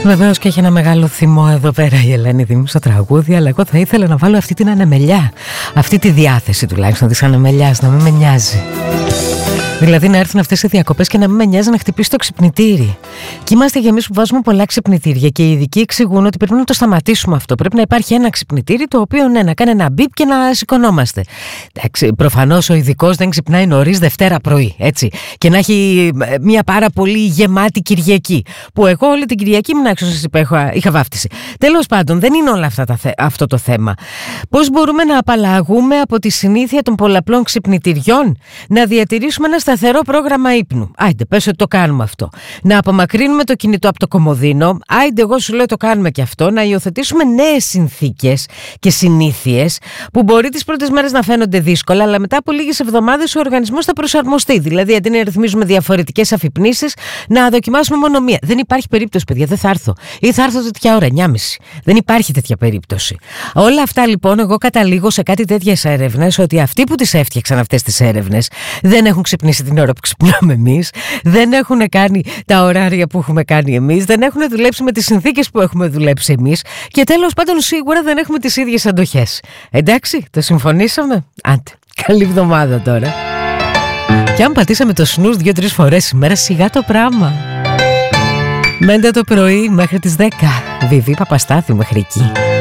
Βεβαίως και έχει ένα μεγάλο θυμό εδώ πέρα η Ελένη Δήμου στο τραγούδι, αλλά εγώ θα ήθελα να βάλω αυτή την ανεμελιά, αυτή τη διάθεση τουλάχιστον της ανεμελιάς, να μην με νοιάζει. Δηλαδή να έρθουν αυτές οι διακοπές και να μην με νοιάζει να χτυπήσει το ξυπνητήρι. Και είμαστε για εμείς που βάζουμε πολλά ξυπνητήρια και οι ειδικοί εξηγούν ότι πρέπει να το σταματήσουμε αυτό. Πρέπει να υπάρχει ένα ξυπνητήρι το οποίο να κάνει ένα μπιπ και να σηκωνόμαστε. Προφανώς ο ειδικός δεν ξυπνάει νωρίς Δευτέρα πρωί, έτσι. Και να έχει μια πάρα πολύ γεμάτη Κυριακή. Που εγώ όλη την Κυριακή ήμουν έξω, σας είπα, είχα βάφτιση. Τέλος πάντων, δεν είναι όλα αυτά αυτό το θέμα. Πώς μπορούμε να απαλλαγούμε από τη συνήθεια των πολλαπλών ξυπνητηριών, να διατηρήσουμε ένα σταθερό πρόγραμμα ύπνου? Άιντε, πες ότι το κάνουμε αυτό. Να απομακρύνουμε το κινητό από το κομοδίνο. Άιντε, εγώ σου λέω το κάνουμε και αυτό. Να υιοθετήσουμε νέες συνθήκες και συνήθειες που μπορεί τις πρώτες μέρες να φαίνονται δύσκολα, αλλά μετά από λίγες εβδομάδες ο οργανισμός θα προσαρμοστεί. Δηλαδή, αντί να ρυθμίζουμε διαφορετικές αφυπνίσεις, να δοκιμάσουμε μόνο μία. Δεν υπάρχει περίπτωση, παιδιά, δεν θα έρθω. Ή θα έρθω τέτοια ώρα, 9:30. Δεν υπάρχει τέτοια περίπτωση. Όλα αυτά λοιπόν, εγώ καταλήγω σε κάτι τέτοιες έρευνες, ότι αυτοί που τις έφτιαξαν αυτές τις έρευνες δεν έχουν ξυπνήσει την ώρα που ξυπνάμε εμείς, δεν έχουν κάνει τα ωράρια που έχουμε κάνει εμείς, δεν έχουν δουλέψει με τις συνθήκες που έχουμε δουλέψει εμείς και τέλος πάντων σίγουρα δεν έχουμε τις ίδιες αντοχές. Εντάξει, το συμφωνήσαμε? Άντε, καλή εβδομάδα τώρα. Και αν πατήσαμε το snooze 2-3 φορές ημέρα, σιγά το πράγμα. Μέντε το πρωί μέχρι τις 10. Βιβί Παπαστάθη μέχρι εκεί.